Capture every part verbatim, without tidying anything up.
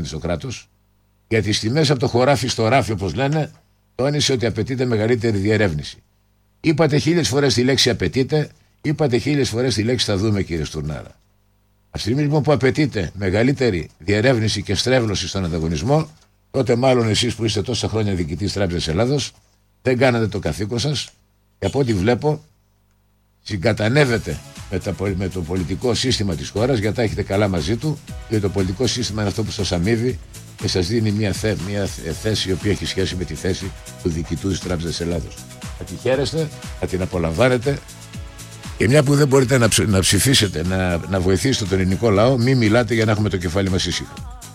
στο κράτος. Για τις τιμές από το χωράφι στο ράφι, όπως λένε, τόνισε ότι απαιτείται μεγαλύτερη διερεύνηση. Είπατε χίλιες φορές τη λέξη απαιτείται, είπατε χίλιες φορές τη λέξη θα δούμε, κύριε Στουρνάρα. Από τη στιγμή λοιπόν που απαιτείται μεγαλύτερη διερεύνηση και στρέβλωση στον ανταγωνισμό, τότε μάλλον εσείς που είστε τόσα χρόνια διοικητής Τράπεζας Ελλάδος δεν κάνατε το καθήκον σας και από ό,τι βλέπω συγκατανεύετε με, τα, με το πολιτικό σύστημα της χώρας, γιατί τα έχετε καλά μαζί του, και το πολιτικό σύστημα είναι αυτό που σας αμείβει και σας δίνει μια, θέ, μια θέση η οποία έχει σχέση με τη θέση του διοικητού της Τράπεζας Ελλάδος. Θα τη χαίρεστε, θα την απολαμβάνετε, και μια που δεν μπορείτε να, ψ, να ψηφίσετε, να, να βοηθήσετε τον ελληνικό λαό, μην μιλάτε για να έχουμε το κεφάλι μας ήσυχο.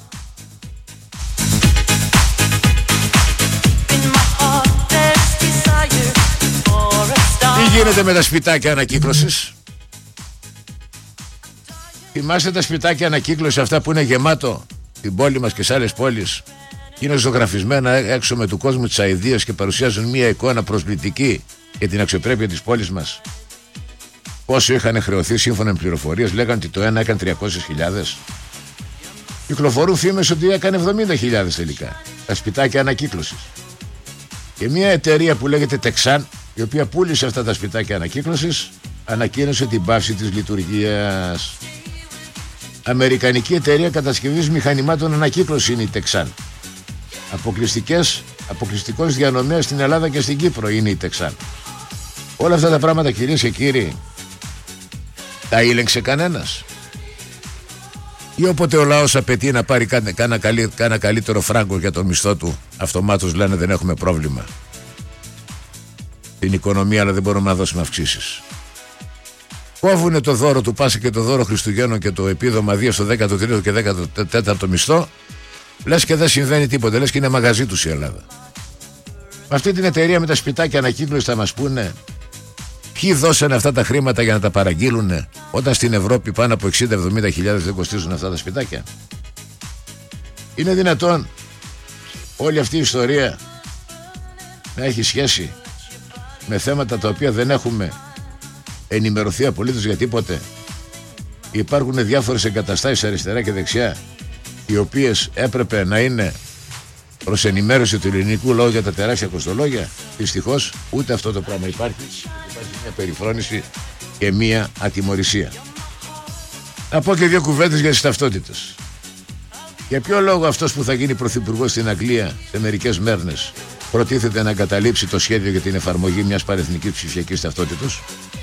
Τι γίνεται με τα σπιτάκια ανακύκλωσης? Θυμάστε τα σπιτάκια ανακύκλωσης, αυτά που είναι γεμάτο την πόλη μας και σε άλλες πόλεις, είναι ζωγραφισμένα έξω με του κόσμου τις αηδίες και παρουσιάζουν μια εικόνα προσβλητική για την αξιοπρέπεια της πόλης μας? Πόσο είχαν χρεωθεί σύμφωνα με πληροφορίες? Λέγανε ότι το ένα έκανε τριακόσιες χιλιάδες. Κυκλοφορούν φήμες ότι έκανε εβδομήντα χιλιάδες τελικά τα σπιτάκια ανακύκλωσης. Και μια εταιρεία που λέγεται Τεξάν, η οποία πούλησε αυτά τα σπιτάκια ανακύκλωσης, ανακοίνωσε την πάυση της λειτουργίας. Αμερικανική εταιρεία κατασκευής μηχανημάτων ανακύκλωσης είναι η Τεξάν. Αποκλειστικές, αποκλειστικός διανομέας στην Ελλάδα και στην Κύπρο είναι η Τεξάν. Όλα αυτά τα πράγματα, κυρίες και κύριοι, τα ήλεγξε κανένας? Ή όποτε ο λαός απαιτεί να πάρει κάνα, κάνα καλύτερο φράγκο για το μισθό του, αυτομάτως λένε δεν έχουμε πρόβλημα την οικονομία, αλλά δεν μπορούμε να δώσουμε αυξήσεις. Κόβουνε το δώρο του Πάσχα και το δώρο Χριστουγέννων και το επίδομα Δία στο δέκατο τρίτο και δέκατο τέταρτο μισθό, λες και δεν συμβαίνει τίποτα, λες και είναι μαγαζί τους η Ελλάδα. Με αυτή την εταιρεία με τα σπιτάκια ανακύκλωσης θα μας πούνε ποιοι δώσανε αυτά τα χρήματα για να τα παραγγείλουν, όταν στην Ευρώπη πάνω από εξήντα με εβδομήντα χιλιάδες δεν κοστίζουν αυτά τα σπιτάκια? Είναι δυνατόν όλη αυτή η ιστορία να έχει σχέση με θέματα τα οποία δεν έχουμε ενημερωθεί απολύτως για τίποτε? Υπάρχουν διάφορες εγκαταστάσεις αριστερά και δεξιά, οι οποίες έπρεπε να είναι προς ενημέρωση του ελληνικού λαού για τα τεράστια κοστολόγια. Δυστυχώς ούτε αυτό το πράγμα υπάρχει. Υπάρχει μια περιφρόνηση και μια ατιμωρησία. Να πω και δύο κουβέντες για τις ταυτότητες. Για ποιο λόγο αυτός που θα γίνει πρωθυπουργός στην Αγγλία σε μερικές μέρες προτίθεται να εγκαταλείψει το σχέδιο για την εφαρμογή μιας πανεθνικής ψηφιακής ταυτότητας?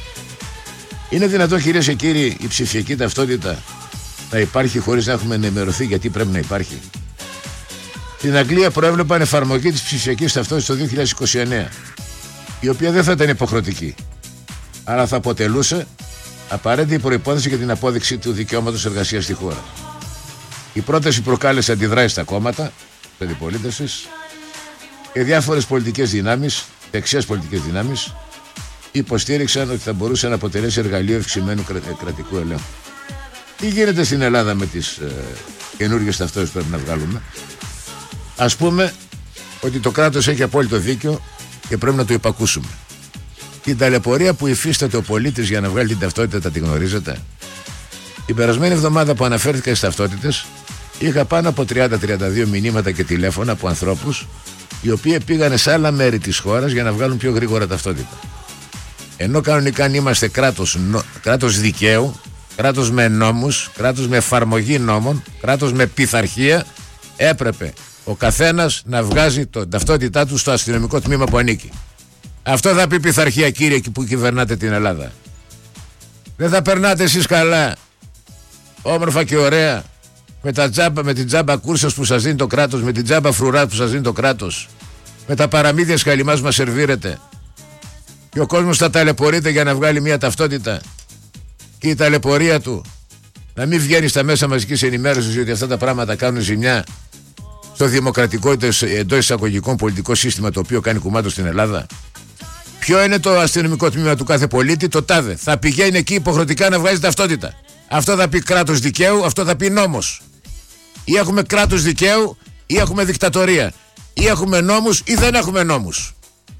Είναι δυνατόν, κυρίες και κύριοι, η ψηφιακή ταυτότητα να υπάρχει χωρίς να έχουμε ενημερωθεί γιατί πρέπει να υπάρχει? Στην Αγγλία προέβλεπαν εφαρμογή της ψηφιακής ταυτότητας το δύο χιλιάδες είκοσι εννέα, η οποία δεν θα ήταν υποχρεωτική, αλλά θα αποτελούσε απαραίτητη προϋπόθεση για την απόδειξη του δικαιώματος εργασίας στη χώρα. Η πρόταση προκάλεσε αντιδράσεις στα κόμματα της αντιπολίτευσης και διάφορες πολιτικές δυνάμεις, δεξιές πολιτικές δυνάμεις, υποστήριξαν ότι θα μπορούσε να αποτελέσει εργαλείο ευξημένου κρατικού ελέγχου. Τι γίνεται στην Ελλάδα με τις ε, καινούργιες ταυτότητες που πρέπει να βγάλουμε? Ας πούμε ότι το κράτος έχει απόλυτο δίκιο και πρέπει να το υπακούσουμε. Την ταλαιπωρία που υφίσταται ο πολίτης για να βγάλει την ταυτότητα, τα τη γνωρίζετε? Την περασμένη εβδομάδα που αναφέρθηκα στις ταυτότητες, είχα πάνω από τριάντα με τριάντα δύο μηνύματα και τηλέφωνα από ανθρώπους οι οποίοι πήγανε σε άλλα μέρη της χώρας για να βγάλουν πιο γρήγορα ταυτότητα. Ενώ κανονικά είμαστε κράτος, νο, κράτος δικαίου, κράτος με νόμους, κράτος με εφαρμογή νόμων, κράτος με πειθαρχία, έπρεπε ο καθένας να βγάζει την ταυτότητά του στο αστυνομικό τμήμα που ανήκει. Αυτό θα πει πειθαρχία, κύριε, που κυβερνάτε την Ελλάδα. Δεν θα περνάτε εσείς καλά, όμορφα και ωραία, με, τα τζάμπα, με την τζάμπα κούρσας που σας δίνει το κράτος, με την τζάμπα φρουρά που σας δίνει το κράτος, με τα παραμύθια σκαλιμάς που μας σερβίρετε, και ο κόσμος θα ταλαιπωρείται για να βγάλει μια ταυτότητα, και η ταλαιπωρία του να μην βγαίνει στα μέσα μαζικής ενημέρωσης, γιατί αυτά τα πράγματα κάνουν ζημιά στο δημοκρατικό εντός εισαγωγικών πολιτικό σύστημα το οποίο κάνει κουμάντο στην Ελλάδα. Ποιο είναι το αστυνομικό τμήμα του κάθε πολίτη? Το τάδε. Θα πηγαίνει εκεί υποχρεωτικά να βγάζει ταυτότητα. Αυτό θα πει κράτος δικαίου, αυτό θα πει νόμος. Ή έχουμε κράτος δικαίου ή έχουμε δικτατορία. Ή έχουμε νόμους ή δεν έχουμε νόμους.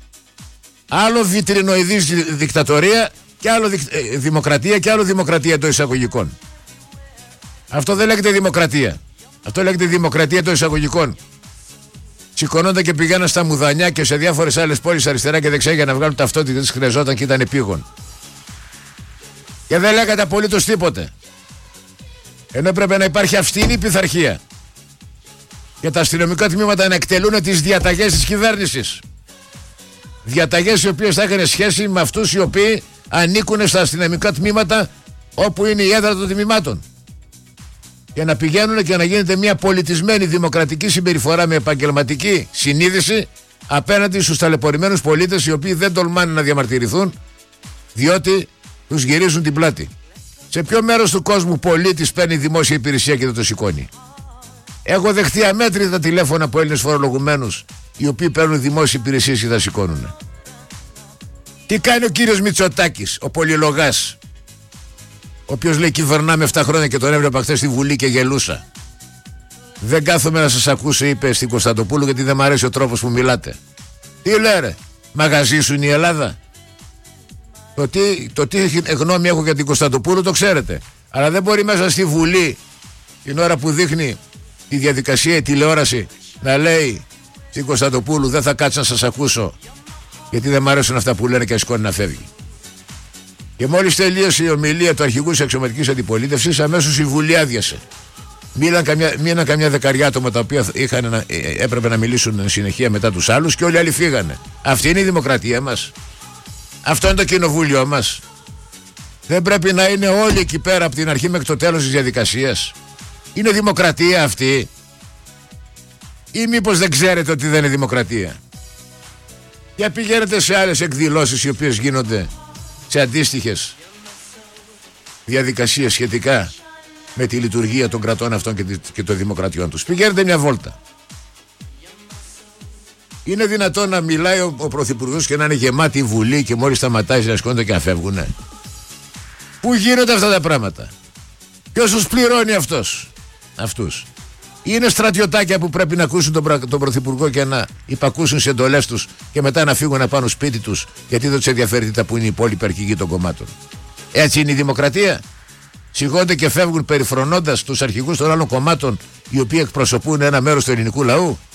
Άλλο βιτρινοειδής δικτατορία και άλλο δικ... ε, δημοκρατία και άλλο δημοκρατία εντός εισαγωγικών. Αυτό δεν λέγεται δημοκρατία. Αυτό λέγεται δημοκρατία των εισαγωγικών. Σηκωνόνταν και πηγαίναν στα Μουδανιά και σε διάφορες άλλες πόλεις αριστερά και δεξιά για να βγάλουν ταυτότητα, τις χρειαζόταν και ήταν επίγον. Και δεν λέγατε απολύτως τίποτε. Ενώ έπρεπε να υπάρχει αυστηρή πειθαρχία και τα αστυνομικά τμήματα να εκτελούν τις διαταγές της κυβέρνησης. Διαταγές οι οποίες θα είχαν σχέση με αυτούς οι οποίοι ανήκουν στα αστυνομικά τμήματα όπου είναι η έδρα των τμήματων. Και να πηγαίνουν και να γίνεται μια πολιτισμένη δημοκρατική συμπεριφορά με επαγγελματική συνείδηση απέναντι στους ταλαιπωρημένους πολίτες οι οποίοι δεν τολμάνε να διαμαρτυρηθούν διότι τους γυρίζουν την πλάτη. Σε ποιο μέρος του κόσμου πολίτης παίρνει δημόσια υπηρεσία και δεν το σηκώνει? Έχω δεχτεί αμέτρητα τηλέφωνα από Έλληνες φορολογουμένους οι οποίοι παίρνουν δημόσιες υπηρεσίες και θα σηκώνουν. Τι κάνει ο κύριος Μητσοτάκης, ο πολυλογάς, ο οποίος λέει κυβερνάμε επτά χρόνια και τον έβλεπα χθες στη Βουλή και γελούσα? Δεν κάθομαι να σας ακούσω, είπε στην Κωνσταντοπούλου, γιατί δεν μ' αρέσει ο τρόπος που μιλάτε. Τι λέει ρε, μαγαζί σου είναι η Ελλάδα? Το τι, το τι γνώμη έχω για την Κωνσταντοπούλου το ξέρετε. Αλλά δεν μπορεί μέσα στη Βουλή την ώρα που δείχνει τη διαδικασία η τηλεόραση να λέει στην Κωνσταντοπούλου δεν θα κάτσω να σας ακούσω γιατί δεν μ' αρέσουν αυτά που λένε και σηκώνει να φεύγει. Και μόλις τελείωσε η ομιλία του αρχηγού της αξιωματικής αντιπολίτευσης, αμέσως η Βουλή άδειασε. Μίλαν καμιά, μίλαν καμιά δεκαριά άτομα τα οποία είχαν να, έπρεπε να μιλήσουν συνεχεία μετά τους άλλους και όλοι οι άλλοι φύγανε. Αυτή είναι η δημοκρατία μας. Αυτό είναι το κοινοβούλιο μας. Δεν πρέπει να είναι όλοι εκεί πέρα από την αρχή μέχρι το τέλος της διαδικασίας? Είναι δημοκρατία αυτή? Ή μήπως δεν ξέρετε ότι δεν είναι δημοκρατία? Για πηγαίνετε σε άλλες εκδηλώσεις οι οποίες γίνονται σε αντίστοιχες διαδικασίες σχετικά με τη λειτουργία των κρατών αυτών και των δημοκρατιών τους. Πηγαίνετε μια βόλτα. Είναι δυνατόν να μιλάει ο, ο Πρωθυπουργός και να είναι γεμάτη η Βουλή και μόλις σταματάει να σκόνται και να φεύγουνε? Πού γίνονται αυτά τα πράγματα? Ποιος τους πληρώνει αυτός, αυτούς? Είναι στρατιωτάκια που πρέπει να ακούσουν τον, τον Πρωθυπουργό και να υπακούσουν σε εντολές τους και μετά να φύγουν να πάνε σπίτι τους γιατί δεν τους ενδιαφέρει τι που είναι οι υπόλοιποι αρχηγοί των κομμάτων? Έτσι είναι η δημοκρατία? Σηκώνται και φεύγουν περιφρονώντας τους αρχηγούς των άλλων κομμάτων οι οποίοι εκπροσωπούν ένα μέρος του ελληνικού λαού?